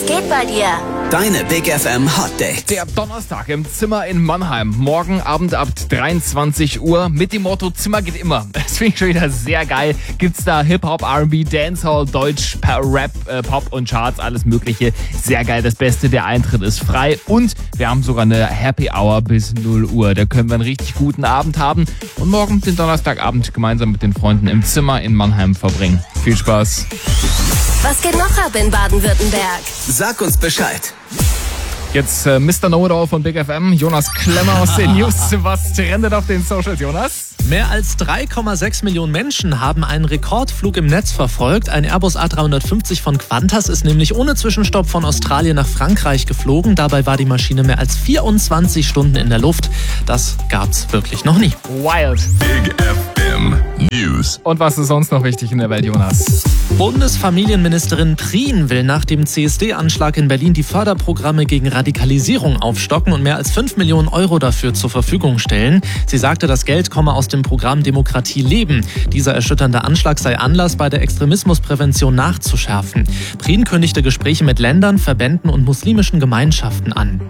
geht bei dir? Deine Big FM Hot Date. Der Donnerstag im Zimmer in Mannheim. Morgen Abend ab 23 Uhr mit dem Motto Zimmer geht immer. Das finde ich schon wieder sehr geil. Gibt's da Hip-Hop, R&B, Dancehall, Deutsch, Rap, Pop und Charts, alles mögliche. Sehr geil. Das Beste, der Eintritt ist frei und wir haben sogar eine Happy Hour bis 0 Uhr. Da können wir einen richtig guten Abend haben und morgen den Donnerstagabend gemeinsam mit den Freunden im Zimmer in Mannheim verbringen. Viel Spaß. Was geht noch ab in Baden-Württemberg? Sag uns Bescheid. Jetzt Mr. Know-it-all von Big FM, Jonas Klemmer aus den News. Was trendet auf den Socials, Jonas? Mehr als 3,6 Millionen Menschen haben einen Rekordflug im Netz verfolgt. Ein Airbus A350 von Qantas ist nämlich ohne Zwischenstopp von Australien nach Frankreich geflogen. Dabei war die Maschine mehr als 24 Stunden in der Luft. Das gab's wirklich noch nie. Wild. Big FM News. Und was ist sonst noch wichtig in der Welt, Jonas? Bundesfamilienministerin Prien will nach dem CSD-Anschlag in Berlin die Förderprogramme gegen Radikalisierung aufstocken und mehr als 5 Millionen Euro dafür zur Verfügung stellen. Sie sagte, das Geld komme aus dem Programm Demokratie leben. Dieser erschütternde Anschlag sei Anlass, bei der Extremismusprävention nachzuschärfen. Prien kündigte Gespräche mit Ländern, Verbänden und muslimischen Gemeinschaften an.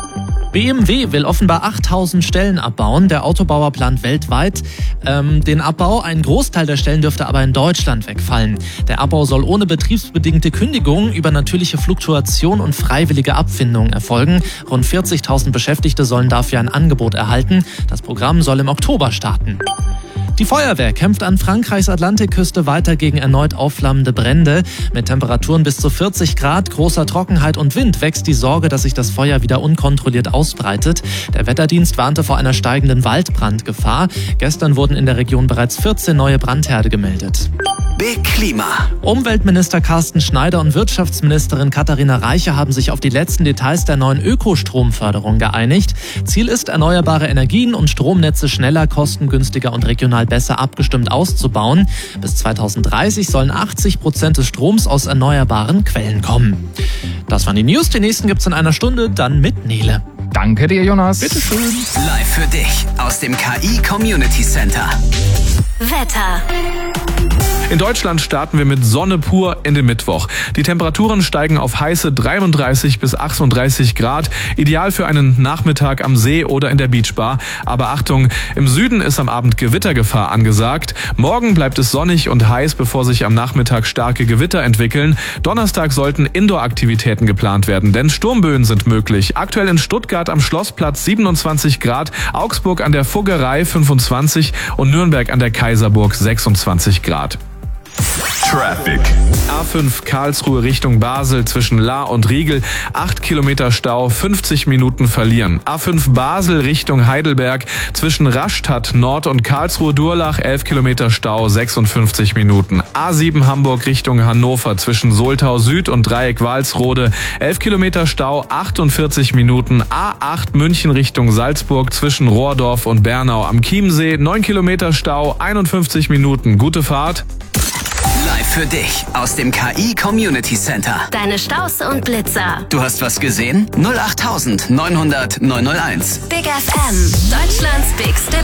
BMW will offenbar 8000 Stellen abbauen. Der Autobauer plant weltweit den Abbau. Ein Großteil der Stellen dürfte aber in Deutschland wegfallen. Der Abbau soll ohne betriebsbedingte Kündigung über natürliche Fluktuation und freiwillige Abfindung erfolgen. Rund 40.000 Beschäftigte sollen dafür ein Angebot erhalten. Das Programm soll im Oktober starten. Die Feuerwehr kämpft an Frankreichs Atlantikküste weiter gegen erneut aufflammende Brände. Mit Temperaturen bis zu 40 Grad, großer Trockenheit und Wind wächst die Sorge, dass sich das Feuer wieder unkontrolliert ausbreitet. Der Wetterdienst warnte vor einer steigenden Waldbrandgefahr. Gestern wurden in der Region bereits 14 neue Brandherde gemeldet. Big Klima. Umweltminister Carsten Schneider und Wirtschaftsministerin Katharina Reiche haben sich auf die letzten Details der neuen Ökostromförderung geeinigt. Ziel ist, erneuerbare Energien und Stromnetze schneller, kostengünstiger und regional besser abgestimmt auszubauen. Bis 2030 sollen 80% des Stroms aus erneuerbaren Quellen kommen. Das waren die News. Die nächsten gibt's in einer Stunde, dann mit Nele. Danke dir, Jonas. Bitteschön. Live für dich aus dem KI Community Center. Wetter. In Deutschland starten wir mit Sonne pur in den Mittwoch. Die Temperaturen steigen auf heiße 33 bis 38 Grad. Ideal für einen Nachmittag am See oder in der Beachbar. Aber Achtung, im Süden ist am Abend Gewittergefahr angesagt. Morgen bleibt es sonnig und heiß, bevor sich am Nachmittag starke Gewitter entwickeln. Donnerstag sollten Indoor-Aktivitäten geplant werden, denn Sturmböen sind möglich. Aktuell in Stuttgart am Schlossplatz 27 Grad, Augsburg an der Fuggerei 25 und Nürnberg an der Kaiserburg 26 Grad. Traffic. A5 Karlsruhe Richtung Basel zwischen Lahr und Riegel, 8 Kilometer Stau, 50 Minuten verlieren. A5 Basel Richtung Heidelberg zwischen Rastatt Nord und Karlsruhe-Durlach, 11 Kilometer Stau, 56 Minuten. A7 Hamburg Richtung Hannover zwischen Soltau Süd und Dreieck Walsrode, 11 Kilometer Stau, 48 Minuten. A8 München Richtung Salzburg zwischen Rohrdorf und Bernau am Chiemsee, 9 Kilometer Stau, 51 Minuten. Gute Fahrt. Live für dich aus dem KI Community Center. Deine Staus und Blitzer. Du hast was gesehen? 08900 901. Big FM. Deutschlands bigste